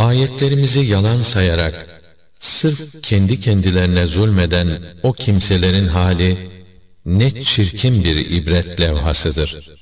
ayetlerimizi yalan sayarak, sırf kendi kendilerine zulmeden o kimselerin hali, ne çirkin bir ibret levhasıdır.